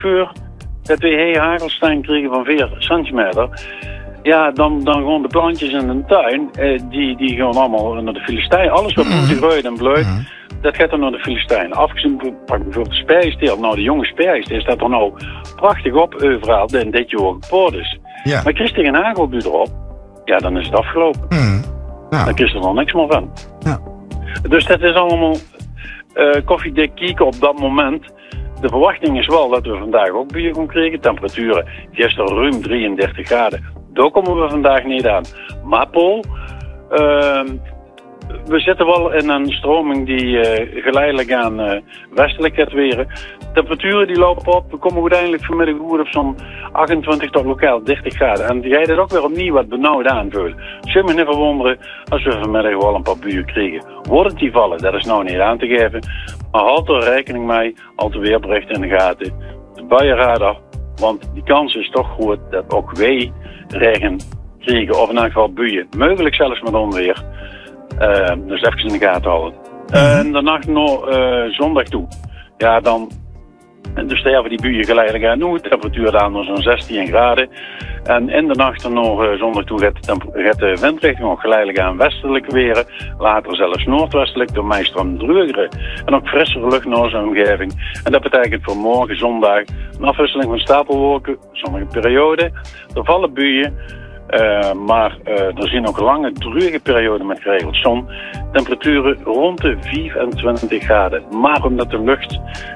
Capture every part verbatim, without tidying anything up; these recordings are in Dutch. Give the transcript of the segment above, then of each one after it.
uur dat we heel hagelsteen kregen van vier centimeter. Ja, dan, dan gewoon de plantjes in de tuin, eh, die, die gaan allemaal naar de Filistijn. Alles wat bloedig rood en bleut, mm-hmm. dat gaat dan naar de Filistijn. Afgezien, pak bijvoorbeeld de spijsteel. Nou, de jonge spijsteel staat er nou prachtig op overal en dit jaar gepoord is. Ja. Maar Christen een hagelbuur erop, ja, dan is het afgelopen. Mm. Ja. Dan krijg je er nog niks meer van. Ja. Dus dat is allemaal uh, koffiedik kieken op dat moment. De verwachting is wel dat we vandaag ook buien gaan krijgen. Temperaturen gisteren ruim drieëndertig graden. Daar komen we vandaag niet aan. Maar Paul, uh, we zitten wel in een stroming die uh, geleidelijk aan uh, westelijk gaat weren. Temperaturen die lopen op. We komen uiteindelijk vanmiddag goed op zo'n achtentwintig tot lokaal dertig graden. En jij dat ook weer opnieuw wat benauwd aanvoelt. Zul me niet verwonderen als we vanmiddag wel een paar buien krijgen. Worden die vallen, dat is nou niet aan te geven. Maar houd er rekening mee, al te weerberichten in de gaten. De buienradar, want die kans is toch groot dat ook wij regen krijgen. Of in elk geval buien. Mogelijk zelfs met onweer. Uh, dus even in de gaten houden. Uh, en de nacht nog uh, zondag toe. Ja, dan dus sterven die buien geleidelijk aan nu. De temperatuur dan nog zo'n zestien graden. En in de nacht dan nog uh, zondag toe gaat de, gaat de windrichting ook geleidelijk aan westelijk weren. Later zelfs noordwestelijk, door meestal een drugere en ook frissere lucht naar zijn omgeving. En dat betekent voor morgen zondag een afwisseling van stapelwolken, sommige perioden. Er vallen buien. Uh, maar uh, er zijn ook lange, druge perioden met geregeld zon. Temperaturen rond de vierentwintig graden. Maar omdat de lucht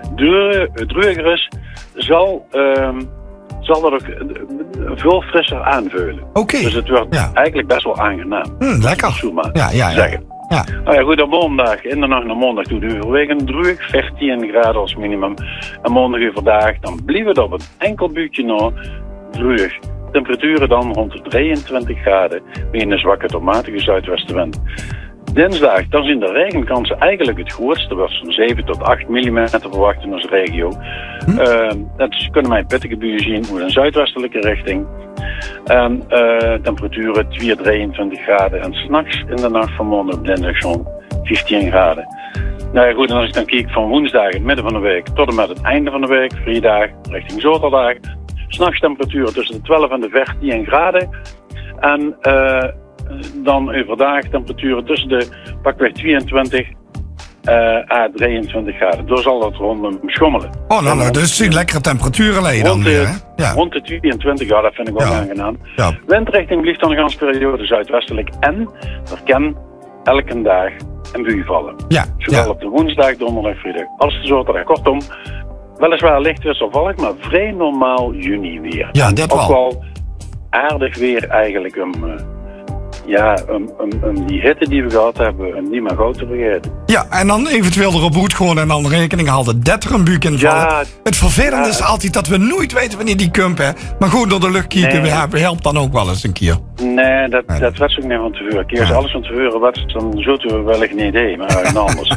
druiger is, zal, uh, zal dat ook veel frisser aanveulen. Okay. Dus het wordt ja. eigenlijk best wel aangenaam. Mm, lekker. Zo maar ja, ja, ja. zeggen. Ja. Nou ja, goed, op maandag, in de nacht naar maandag toe, de overwegend druig, veertien graden als minimum. En maandag overdag, dan blijven we op een enkel buurtje na druig. Temperaturen dan rond de drieëntwintig graden, met een zwakke tot matige zuidwestenwind. Dinsdag, dan zijn de regenkansen eigenlijk het grootste. Er wordt zo'n zeven tot acht millimeter verwacht in onze regio. Hm? Uh, dat kunnen wij pittige buien zien uit een zuidwestelijke richting. En uh, temperaturen twee tot drieëntwintig graden. En s'nachts in de nacht van maandag op dinsdag zo'n vijftien graden. Nou ja, goed, en als ik dan kijk van woensdag, het midden van de week, tot en met het einde van de week, vrijdag, richting zaterdag. S'nachts temperaturen tussen de twaalf en de veertien graden. En uh, dan overdag temperaturen tussen de pakweg tweeëntwintig uh, à drieëntwintig graden. Door zal dat rondom schommelen. Oh, nou, nou dus die lekkere temperaturen alleen dan weer, hè? Ja. Rond de tweeëntwintig, ja, dat vind ik wel ja. aangenaam. Ja. Windrichting blijft dan de ganse periode zuidwestelijk. En er kan elke dag een bui vallen. Ja. Zowel ja. op de woensdag, donderdag, vrijdag als de zaterdag. Kortom, weliswaar licht wisselvallig, maar vrij normaal juni weer. Ja, dat ook wel. wel aardig weer eigenlijk om, uh, ja, om, om, om die hitte die we gehad hebben, om die maar gauw te vergeten. Ja, en dan eventueel erop goed gewoon en dan rekening houden dat er een bui kan vallen. Ja, het vervelende ja, is altijd dat we nooit weten wanneer die komt, hè. Maar goed, door de lucht kijken nee. helpt dan ook wel eens een keer. Nee, dat, nee. dat was ook niet van tevoren. Keer als ja. alles van tevoren was, dan zouden we wellicht een idee, maar een anders.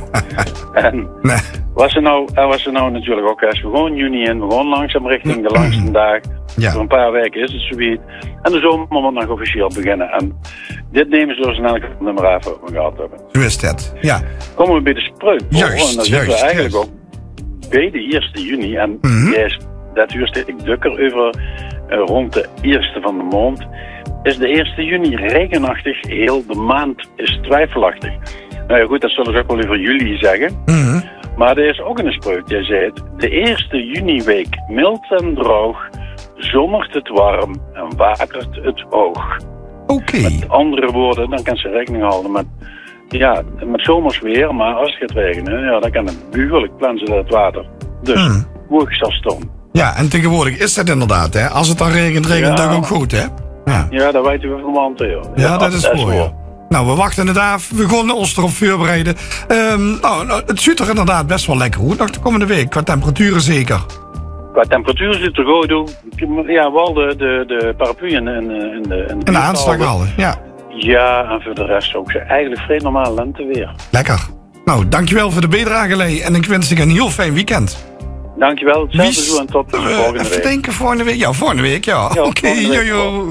en nee. was er nou, was er nou natuurlijk ook, als we gewoon juni in, we gewoon langzaam richting de langste dag. Ja. Voor een paar weken is het zoiets. En de zomer moet nog officieel beginnen. En dit nemen ze door zijn elke nummer af wat we gehad hebben. Zo is dat, ja. Komen we bij de spreuk. Juist, en dan juist, zitten we eigenlijk juist. ook bij de eerste juni. En mm-hmm. yes, dat uur steek ik dukker over uh, rond de eerste van de maand. Is de eerste juni regenachtig, heel de maand is twijfelachtig. Nou ja, goed, dat zullen ze ook wel over juli zeggen. Mm-hmm. Maar er is ook een spreuk die zegt, de eerste juniweek mild en droog, zomert het warm en wakert het oog. Oké. Okay. Met andere woorden, dan kan ze rekening houden met, ja, met zomers weer, maar als het gaat regenen, ja, dan kan het behoorlijk plansen het water. Dus, mm. hoog zal storm. Ja, en tegenwoordig is dat inderdaad, hè. Als het dan regent, regent het ja. ook goed, hè. Ja, ja dat weten we van de hand, joh. Ja, ja, dat is voor je. Nou, we wachten het af. We gaan ons erop voorbereiden. Um, nou, nou, het ziet er inderdaad best wel lekker uit nog de komende week. Qua temperaturen zeker. Qua temperatuur zit er goed doen. Ja, wel de, de, de paraplu en, en, en de... En de, en de aanslag al, ja. Ja, en voor de rest ook eigenlijk vrij normaal lenteweer. Lekker. Nou, dankjewel voor de bijdrage, Lee. En ik wens je een heel fijn weekend. Dankjewel. Hetzelfde zo en tot de volgende uh, week. Even denken, volgende week? Ja, volgende week, ja. ja Oké, okay, jojo.